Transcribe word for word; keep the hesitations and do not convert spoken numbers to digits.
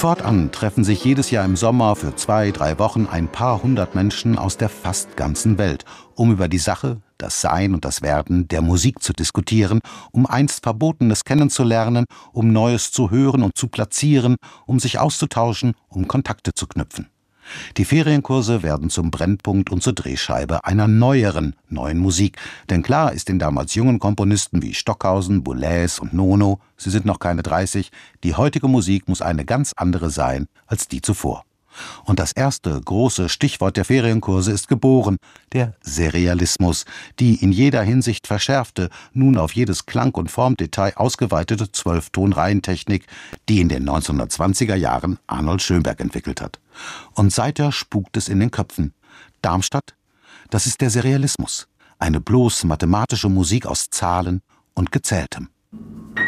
Fortan treffen sich jedes Jahr im Sommer für zwei, drei Wochen ein paar hundert Menschen aus der fast ganzen Welt, um über die Sache, das Sein und das Werden der Musik zu diskutieren, um einst Verbotenes kennenzulernen, um Neues zu hören und zu platzieren, um sich auszutauschen, um Kontakte zu knüpfen. Die Ferienkurse werden zum Brennpunkt und zur Drehscheibe einer neueren, neuen Musik. Denn klar ist den damals jungen Komponisten wie Stockhausen, Boulez und Nono, sie sind noch keine dreißig, die heutige Musik muss eine ganz andere sein als die zuvor. Und das erste große Stichwort der Ferienkurse ist geboren, der Serialismus, die in jeder Hinsicht verschärfte, nun auf jedes Klang- und Formdetail ausgeweitete Zwölfton-Reihentechnik, die in den neunzehnhundertzwanziger Jahren Arnold Schönberg entwickelt hat. Und seither spukt es in den Köpfen. Darmstadt, das ist der Serialismus, eine bloß mathematische Musik aus Zahlen und Gezähltem.